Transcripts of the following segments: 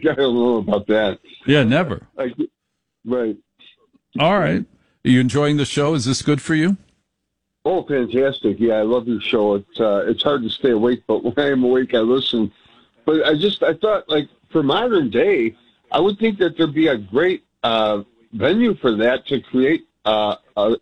I don't know about that. Yeah, never. Right. All right. Are you enjoying the show? Is this good for you? Oh, fantastic. Yeah, I love your show. It's hard to stay awake, but when I am awake, I listen. But I thought, like, for modern day, I would think that there'd be a great venue for that to create a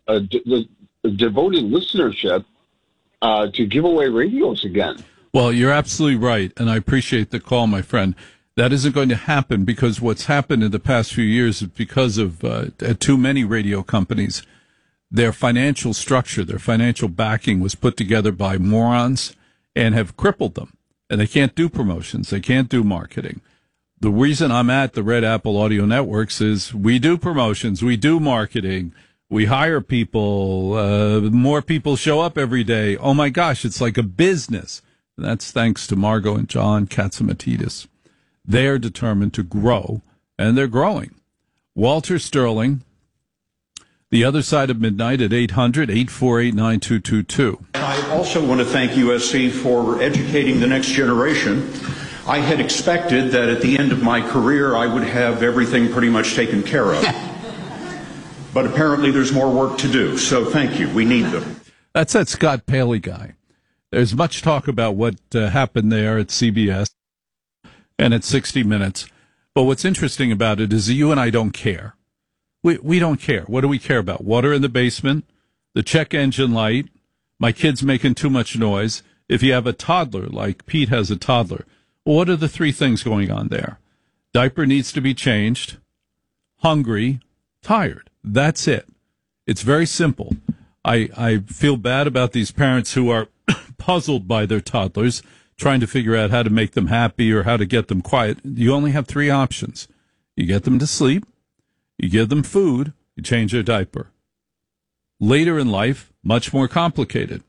devoted listenership to give away radios again. Well, you're absolutely right, and I appreciate the call, my friend. That isn't going to happen because what's happened in the past few years is because of too many radio companies. Their financial structure, their financial backing was put together by morons and have crippled them. And they can't do promotions. They can't do marketing. The reason I'm at the Red Apple Audio Networks is we do promotions. We do marketing. We hire people. More people show up every day. Oh, my gosh, it's like a business. And that's thanks to Margot and John Katzimatidis. They are determined to grow, and they're growing. Walter Sterling, The Other Side of Midnight at 800-848-9222. I also want to thank USC for educating the next generation. I had expected that at the end of my career I would have everything pretty much taken care of. But apparently there's more work to do, so thank you. We need them. That's that Scott Paley guy. There's much talk about what happened there at CBS and at 60 Minutes. But what's interesting about it is that you and I don't care. We don't care. What do we care about? Water in the basement, the check engine light, my kid's making too much noise. If you have a toddler, like Pete has a toddler, well, what are the three things going on there? Diaper needs to be changed, hungry, tired. That's it. It's very simple. I feel bad about these parents who are puzzled by their toddlers, trying to figure out how to make them happy or how to get them quiet. You only have three options. You get them to sleep, you give them food, you change their diaper. Later in life, much more complicated.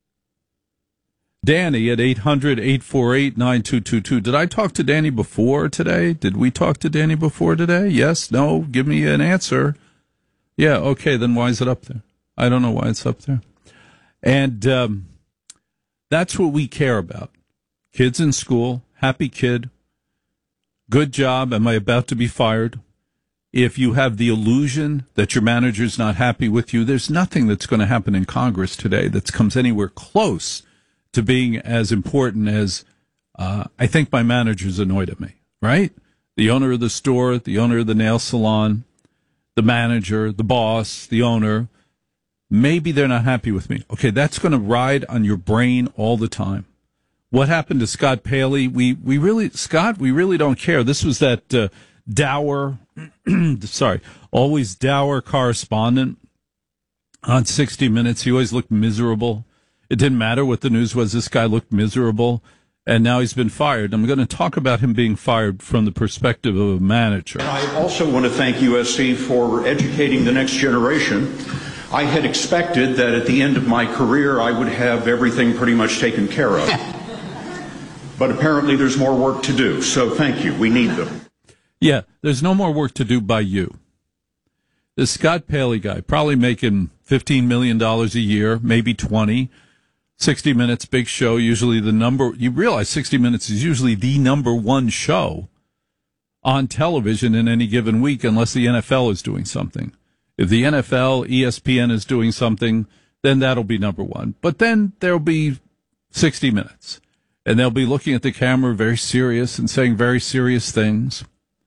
Danny at 800-848-9222. Did I talk to Danny before today? Did we talk to Danny before today? Yes? No? Give me an answer. Yeah, okay, then why is it up there? I don't know why it's up there. And that's what we care about. Kids in school, happy kid, good job, am I about to be fired? If you have the illusion that your manager's not happy with you, there's nothing that's going to happen in Congress today that comes anywhere close to being as important as I think my manager's annoyed at me, right? The owner of the store, the owner of the nail salon, the manager, the boss, the owner, maybe they're not happy with me. Okay, that's going to ride on your brain all the time. What happened to Scott Paley? We really don't care. This was that dour, always dour correspondent on 60 Minutes. He always looked miserable. It didn't matter what the news was. This guy looked miserable, and now he's been fired. I'm going to talk about him being fired from the perspective of a manager. I also want to thank USC for educating the next generation. I had expected that at the end of my career I would have everything pretty much taken care of. But apparently there's more work to do, so thank you. We need them. Yeah, there's no more work to do by you. This Scott Paley guy, probably making $15 million a year, maybe 20. 60 Minutes, big show, usually you realize 60 Minutes is usually the number one show on television in any given week, unless the NFL is doing something. If the NFL, ESPN is doing something, then that'll be number one. But then there'll be 60 Minutes, and they'll be looking at the camera very serious and saying very serious things.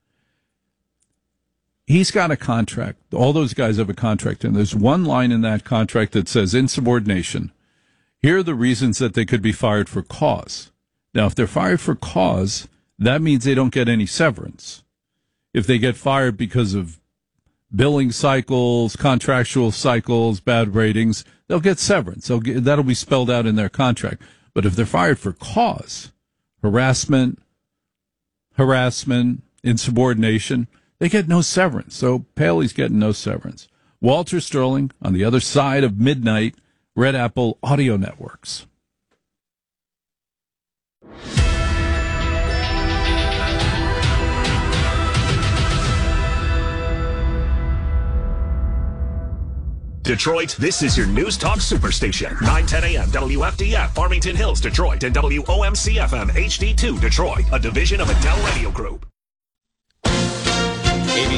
He's got a contract. All those guys have a contract, and there's one line in that contract that says insubordination. Here are the reasons that they could be fired for cause. Now, if they're fired for cause, that means they don't get any severance. If they get fired because of billing cycles, contractual cycles, bad ratings, they'll get severance. That'll be spelled out in their contract. But if they're fired for cause, harassment, insubordination, they get no severance. So Paley's getting no severance. Walter Sterling on The Other Side of Midnight, Red Apple Audio Networks. Detroit, this is your News Talk Superstation. 9:10 a.m. WFDF, Farmington Hills, Detroit, and WOMC-FM HD2, Detroit, a division of Adele Radio Group.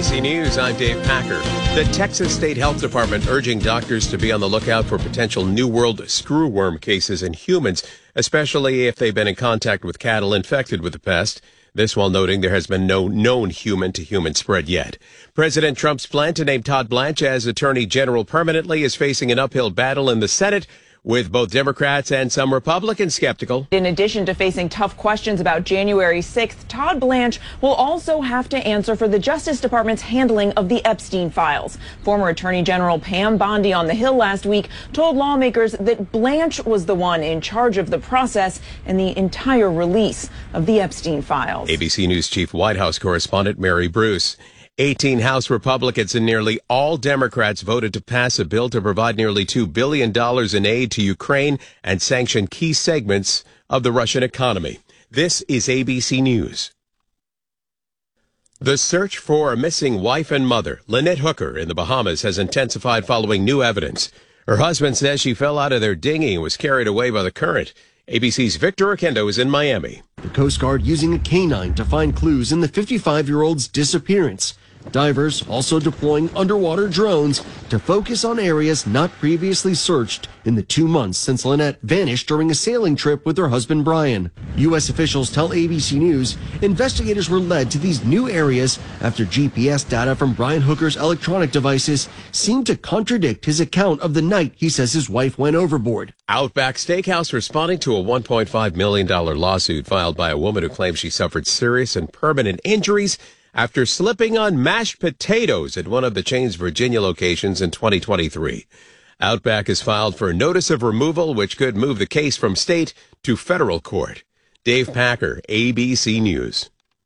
ABC News, I'm Dave Packer. The Texas State Health Department urging doctors to be on the lookout for potential New World screwworm cases in humans, especially if they've been in contact with cattle infected with the pest. This while noting there has been no known human-to-human spread yet. President Trump's plan to name Todd Blanche as Attorney General permanently is facing an uphill battle in the Senate, with both Democrats and some Republicans skeptical. In addition to facing tough questions about January 6th, Todd Blanche will also have to answer for the Justice Department's handling of the Epstein files. Former Attorney General Pam Bondi on the Hill last week told lawmakers that Blanche was the one in charge of the process and the entire release of the Epstein files. ABC News Chief White House correspondent Mary Bruce. 18 House Republicans and nearly all Democrats voted to pass a bill to provide nearly $2 billion in aid to Ukraine and sanction key segments of the Russian economy. This is ABC News. The search for a missing wife and mother, Lynette Hooker, in the Bahamas has intensified following new evidence. Her husband says she fell out of their dinghy and was carried away by the current. ABC's Victor Oquendo is in Miami. The Coast Guard using a canine to find clues in the 55-year-old's disappearance. Divers also deploying underwater drones to focus on areas not previously searched in the 2 months since Lynette vanished during a sailing trip with her husband Brian. U.S. officials tell ABC News investigators were led to these new areas after GPS data from Brian Hooker's electronic devices seemed to contradict his account of the night he says his wife went overboard. Outback Steakhouse responding to a $1.5 million lawsuit filed by a woman who claims she suffered serious and permanent injuries after slipping on mashed potatoes at one of the chain's Virginia locations in 2023. Outback has filed for a notice of removal, which could move the case from state to federal court. Dave Packer, ABC News.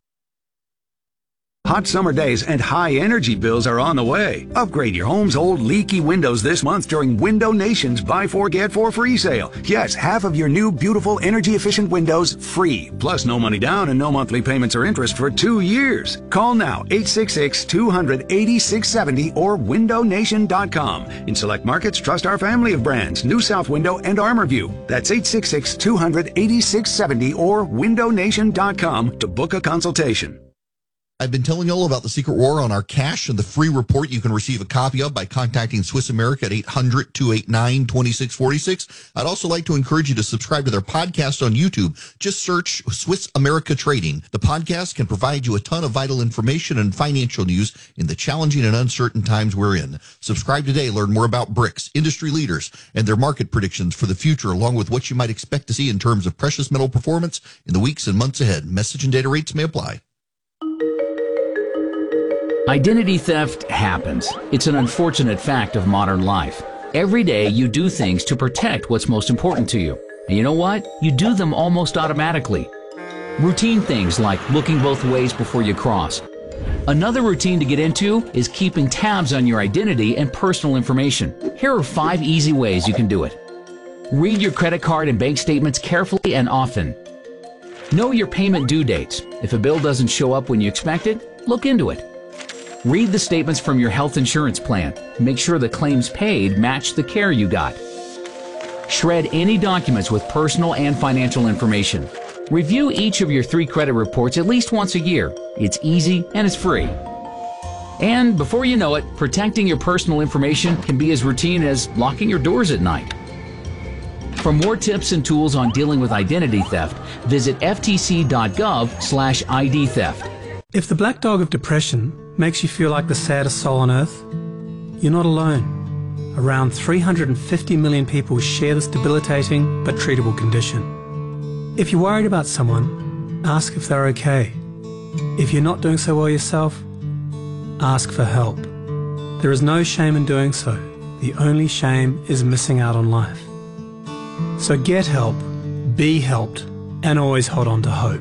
Hot summer days and high energy bills are on the way. Upgrade your home's old leaky windows this month during Window Nation's Buy 4 Get 4 free sale. Yes, half of your new beautiful energy efficient windows free. Plus no money down and no monthly payments or interest for 2 years. Call now 866-200-8670 or windownation.com. In select markets, trust our family of brands, New South Window and ArmorView. That's 866-200-8670 or windownation.com to book a consultation. I've been telling you all about the Secret War on our cash and the free report you can receive a copy of by contacting Swiss America at 800-289-2646. I'd also like to encourage you to subscribe to their podcast on YouTube. Just search Swiss America Trading. The podcast can provide you a ton of vital information and financial news in the challenging and uncertain times we're in. Subscribe today. Learn more about BRICS, industry leaders, and their market predictions for the future, along with what you might expect to see in terms of precious metal performance in the weeks and months ahead. Message and data rates may apply. Identity theft happens. It's an unfortunate fact of modern life. Every day you do things to protect what's most important to you. And you know what? You do them almost automatically. Routine things like looking both ways before you cross. Another routine to get into is keeping tabs on your identity and personal information. Here are 5 easy ways you can do it. Read your credit card and bank statements carefully and often. Know your payment due dates. If a bill doesn't show up when you expect it, look into it. Read the statements from your health insurance plan. Make sure the claims paid match the care you got. Shred any documents with personal and financial information. Review each of your 3 credit reports at least once a year. It's easy and it's free. And before you know it, protecting your personal information can be as routine as locking your doors at night. For more tips and tools on dealing with identity theft, visit ftc.gov/ID theft. If the black dog of depression makes you feel like the saddest soul on earth, you're not alone. Around 350 million people share this debilitating but treatable condition. If you're worried about someone, ask if they're okay. If you're not doing so well yourself, ask for help. There is no shame in doing so. The only shame is missing out on life. So get help, be helped, and always hold on to hope.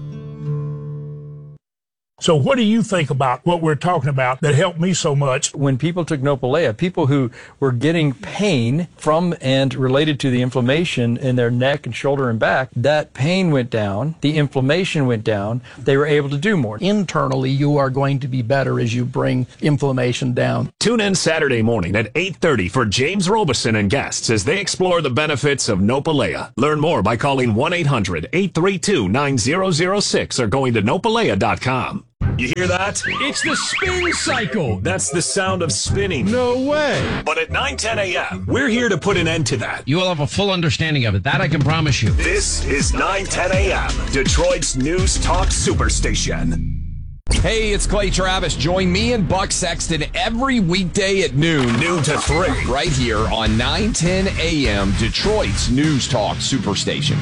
So what do you think about what we're talking about that helped me so much? When people took Nopalea, people who were getting pain from and related to the inflammation in their neck and shoulder and back, that pain went down, the inflammation went down, they were able to do more. Internally, you are going to be better as you bring inflammation down. Tune in Saturday morning at 8:30 for James Robeson and guests as they explore the benefits of Nopalea. Learn more by calling 1-800-832-9006 or going to nopalea.com. You hear that? It's the spin cycle. That's the sound of spinning. No way. But at 9:10 a.m., we're here to put an end to that. You will have a full understanding of it. That I can promise you. This is 9:10 a.m., Detroit's News Talk Superstation. Hey, it's Clay Travis. Join me and Buck Sexton every weekday at noon to 3. Right here on 9:10 a.m., Detroit's News Talk Superstation.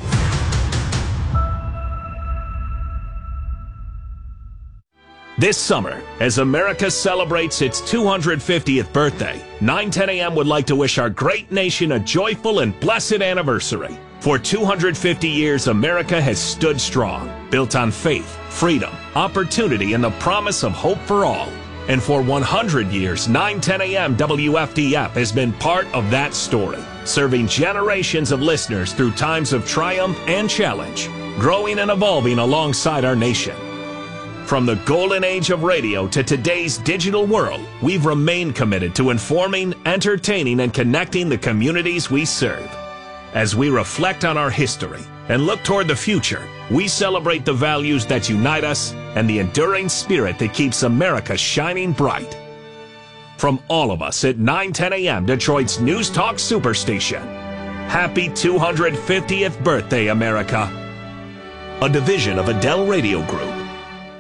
This summer, as America celebrates its 250th birthday, 9:10 a.m. would like to wish our great nation a joyful and blessed anniversary. For 250 years, America has stood strong, built on faith, freedom, opportunity, and the promise of hope for all. And for 100 years, 9:10 a.m. WFDF has been part of that story, serving generations of listeners through times of triumph and challenge, growing and evolving alongside our nation. From the golden age of radio to today's digital world, we've remained committed to informing, entertaining, and connecting the communities we serve. As we reflect on our history and look toward the future, we celebrate the values that unite us and the enduring spirit that keeps America shining bright. From all of us at 9:10 a.m., Detroit's News Talk Superstation, happy 250th birthday, America. A division of Adele Radio Group.